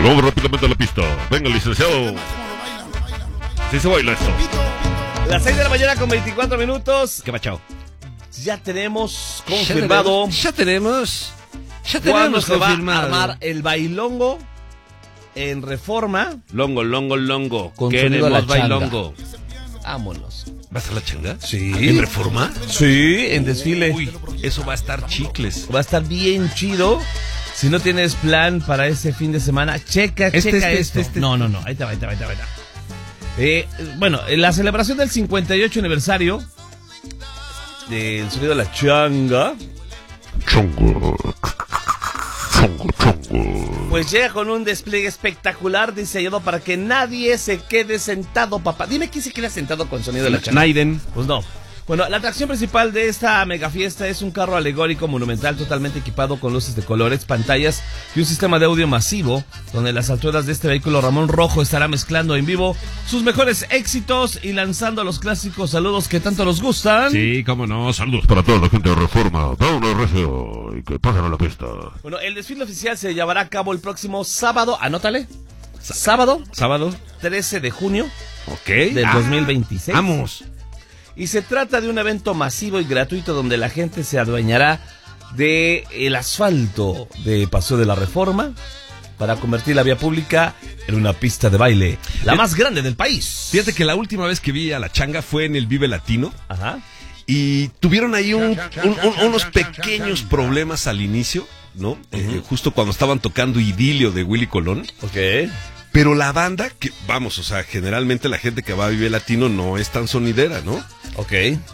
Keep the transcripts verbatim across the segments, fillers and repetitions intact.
Vamos rápidamente a la pista. Venga, licenciado. Sí se baila esto. Las seis de la mañana con veinticuatro minutos. ¿Qué pachao? Ya tenemos confirmado. Ya tenemos. Ya ¿Cuándo tenemos se va confirmado. a armar el bailongo en Reforma? Longo, longo, longo. Con sonido a la Queremos bailongo. Vámonos. ¿Vas a la changa? Sí. ¿En Reforma? Sí, en desfile. Uy, eso va a estar chicles. Va a estar bien chido. Si no tienes plan para ese fin de semana, checa, Este, checa este, esto. este, este. No, no, no, ahí te va, ahí te va, ahí te va. Ahí te va. Eh, bueno, en la celebración del cincuenta y ocho aniversario del sonido de la changa, Chongo. Chongo, chongo. pues llega con un despliegue espectacular diseñado para que nadie se quede sentado, papá. Dime quién se queda sentado con sonido de la changa. Naiden. Pues no. Bueno, la atracción principal de esta mega fiesta es un carro alegórico monumental totalmente equipado con luces de colores, pantallas y un sistema de audio masivo, donde en las alturas de este vehículo Ramón Rojo estará mezclando en vivo sus mejores éxitos y lanzando los clásicos saludos que tanto nos gustan. Sí, cómo no. Saludos para toda la gente de Reforma. Da una recio y que pasen a la pista. Bueno, el desfile oficial se llevará a cabo el próximo sábado, anótale, sábado, Sábado. trece de junio Ok. del Ah, dos mil veintiséis. Vamos. Y se trata de un evento masivo y gratuito donde la gente se adueñará de el asfalto de Paseo de la Reforma para convertir la vía pública en una pista de baile, la más grande del país. Fíjate que la última vez que vi a la changa fue en el Vive Latino. Ajá. Y tuvieron ahí un, un- un- unos pequeños problemas al inicio, ¿no? Eh, justo cuando estaban tocando Idilio de Willy Colón. Ok. Pero la banda, que vamos, o sea, generalmente la gente que va a Vive Latino no es tan sonidera, ¿no? Ok.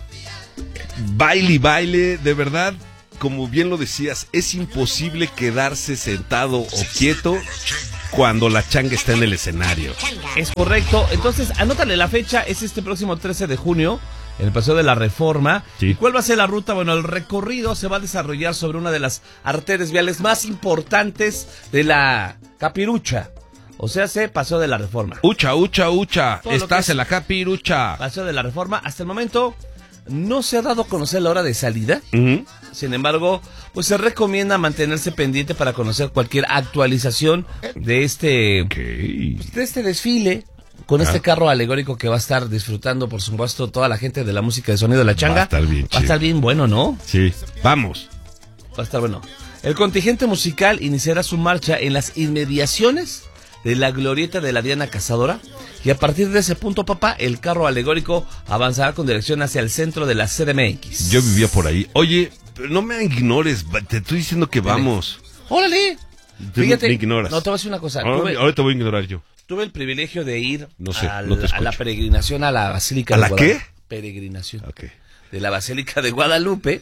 Baile y baile, de verdad, como bien lo decías, es imposible quedarse sentado o quieto cuando la changa está en el escenario. Es correcto. Entonces, anótale la fecha, es este próximo trece de junio. En el Paseo de la Reforma. Sí. ¿Y cuál va a ser la ruta? Bueno, el recorrido se va a desarrollar sobre una de las arterias viales más importantes de la Capirucha. O sea, se Paseo de la Reforma. Ucha, ucha, ucha, Todo lo que estás es- en la capirucha. Paseo de la Reforma. Hasta el momento no se ha dado a conocer la hora de salida. Ujú. Sin embargo, pues se recomienda mantenerse pendiente para conocer cualquier actualización de este, Ok. de este desfile. Con este carro alegórico que va a estar disfrutando, por supuesto, toda la gente de la música de sonido de la changa. Va a estar bien Va a chido. estar bien bueno, ¿no? Sí. Vamos. Va a estar bueno. El contingente musical iniciará su marcha en las inmediaciones de la glorieta de la Diana Cazadora. Y a partir de ese punto, papá, el carro alegórico avanzará con dirección hacia el centro de la C D M X. Yo vivía por ahí. Oye, pero no me ignores, va- te estoy diciendo que vamos. ¡Órale! Tú Fíjate, me ignoras. no te voy a decir una cosa. Ahora, Tuve, ahorita voy a ignorar yo. tuve el privilegio de ir No sé, al- no te a la escucho. peregrinación a la Basílica ¿A de la Guadalupe. qué? Peregrinación. Ok. De la Basílica de Guadalupe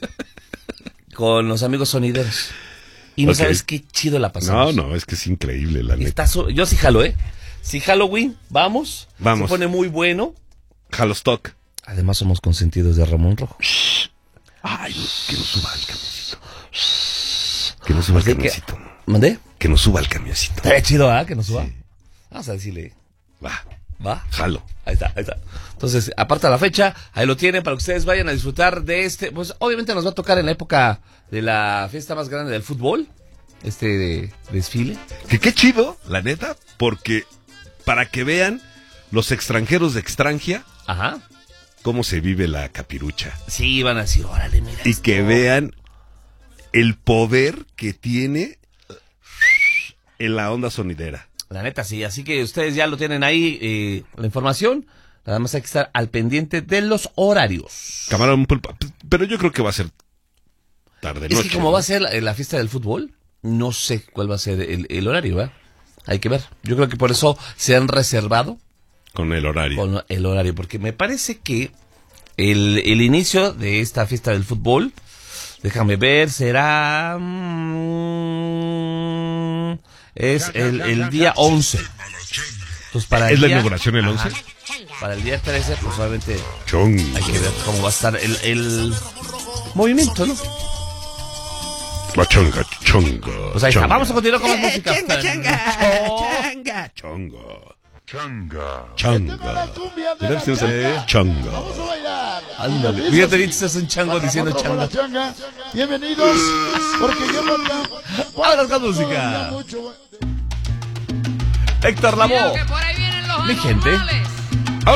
con los amigos sonideros. Y no Ok. sabes qué chido la No, pasamos. no, es que es increíble, la neta. Está su- yo sí jalo, ¿eh? Si Halloween, vamos. Vamos. Se pone muy bueno. Halostock. Además somos consentidos de Ramón Rojo. Ay, que no suba el camioncito. Que no suba el Así que- camioncito. ¿Mandé? Que no suba el camioncito. Estaría chido, ¿ah? Que nos suba. Vamos a decirle. Va, ¿Va? jalo. Ahí está, ahí está. Entonces, aparta la fecha, ahí lo tienen para que ustedes vayan a disfrutar de este. Pues obviamente nos va a tocar en la época de la fiesta más grande del fútbol. Este de- desfile. Que qué chido, la neta, porque para que vean los extranjeros de Extranjia Ajá. cómo se vive la capirucha. Sí, van a decir, órale, mira. Y esto. que vean el poder que tiene en la onda sonidera. La neta, sí. Así que ustedes ya lo tienen ahí, eh, la información. Nada más hay que estar al pendiente de los horarios. Camarón Pulpa. Pero yo creo que va a ser tarde Es noche. que como ¿no? va a ser la, la fiesta del fútbol, no sé cuál va a ser el, el horario, ¿verdad? Hay que ver. Yo creo que por eso se han reservado Con el horario. con el horario, porque me parece que el, el inicio de esta fiesta del fútbol, déjame ver, será... mm, es el, el día once. Entonces, para ¿Es el la día- inauguración el Ajá. once? Para el día trece, pues obviamente Chong. hay que ver cómo va a estar el, el movimiento, ¿no? La chonga, chonga. Pues ahí está. chonga. Vamos a continuar con más música. Chonga, chonga, chonga. Chonga. Mira, si no sabe. Chonga. Ándale. Fíjate, dices, es un chango diciendo Changa. changa. Bienvenidos, porque yo no Vámonos con música. mucho. Héctor Lavoe. Mi gente.